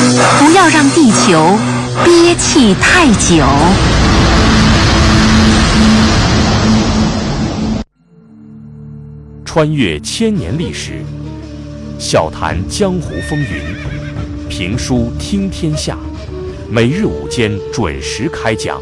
不要让地球憋气太久。 穿越千年历史，笑谈江湖风云，评书听天下，每日午间准时开讲。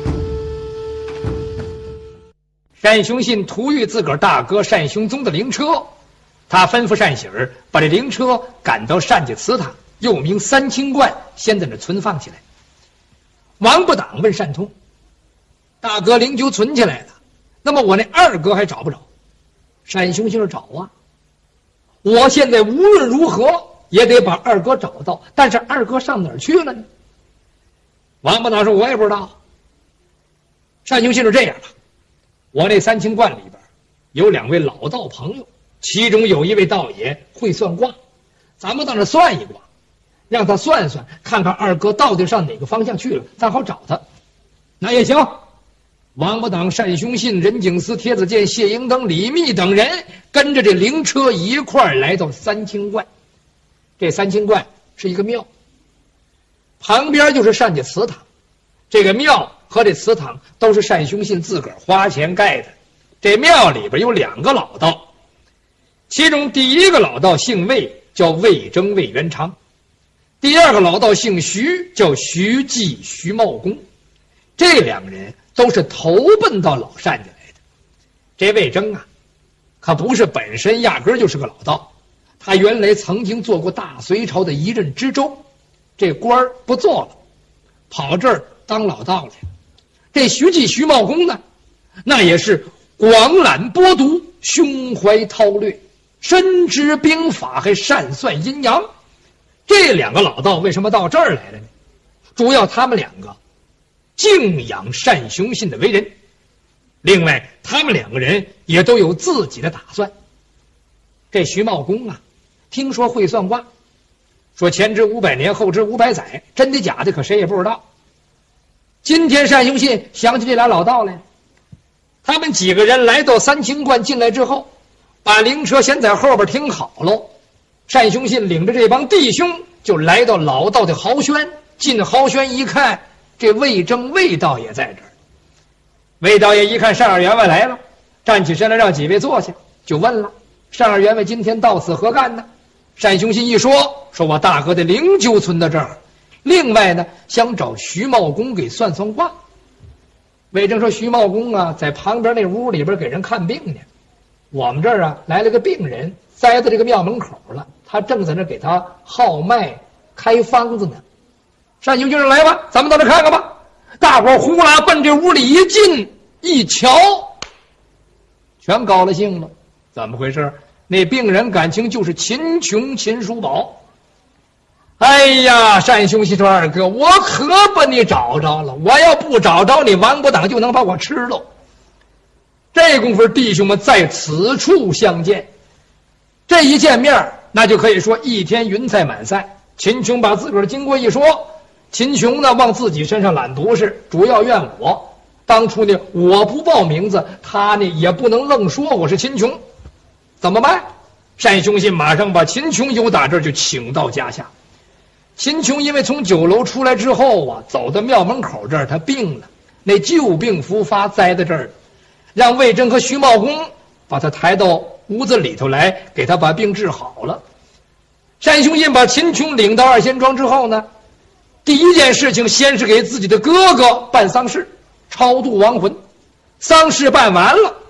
单雄信突遇自个儿大哥单雄宗的灵车，他吩咐单喜儿把这灵车赶到单家祠堂，又名三清观，先在那存放起来。王不挡问单通：“大哥灵柩存起来了，那么我那二哥还找不着？”单雄信说：“找啊！我现在无论如何也得把二哥找到，但是二哥上哪儿去了呢？”王不挡说：“我也不知道。”单雄信说：“这样吧，我那三清观里边有两位老道朋友，其中有一位道爷会算卦，咱们到那算一卦，让他算算，看看二哥到底上哪个方向去了，咱好找他。”那也行。王不挡、单雄信、任景思、帖子建、谢英登、李密等人跟着这灵车一块儿来到三清观。这三清观是一个庙，旁边就是单家祠堂。这个庙和这祠堂都是单雄信自个儿花钱盖的。这庙里边有两个老道，其中第一个老道姓魏，叫魏征魏元昌；第二个老道姓徐，叫徐继徐茂公。这两个人都是投奔到老单家来的。这魏征啊，可不是本身压根儿就是个老道，他原来曾经做过大隋朝的一任知州，这官儿不做了，跑这儿当老道去。这徐继徐茂公呢，那也是广览博读，胸怀韬略，深知兵法，还善算阴阳。这两个老道为什么到这儿来了呢？主要他们两个敬仰单雄信的为人，另外他们两个人也都有自己的打算。这徐茂公啊，听说会算卦，说前知500年，后知500载，真的假的可谁也不知道。今天单雄信想起这俩老道来，他们几个人来到三清观，进来之后把灵车先在后边停好喽。单雄信领着这帮弟兄就来到老道的豪轩，进豪轩一看，这魏征魏道也在这儿。魏道爷一看单二员外来了，站起身来让几位坐下，就问了：“单二员外今天到此何干呢？”单雄信一说我大哥的灵柩存到这儿，另外呢想找徐茂公给算算卦。魏征说：“徐茂公啊，在旁边那屋里边给人看病呢，我们这儿啊来了个病人，栽在这个庙门口了，他正在那给他号脉开方子呢。”单雄信说：“来吧，咱们到这看看吧。”大伙呼啦奔这屋里一进一瞧，全高了兴了。怎么回事？那病人感情就是秦琼秦叔宝。哎呀，单雄信说：“二哥，我可把你找着了，我要不找着你，王不挡就能把我吃喽。”这功夫弟兄们在此处相见，这一见面那就可以说一天云彩满载。秦琼把自个儿的经过一说，秦琼呢往自己身上揽毒是，主要怨我当初呢我不报名字，他呢也不能愣说我是秦琼，怎么办？单雄信马上把秦琼由打这儿就请到家下。秦琼因为从酒楼出来之后啊，走到庙门口这儿，他病了，那旧病复发，栽在这儿，让魏征和徐茂公把他抬到屋子里头来，给他把病治好了。单雄信把秦琼领到二仙庄之后呢，第一件事情先是给自己的哥哥办丧事，超度亡魂。丧事办完了，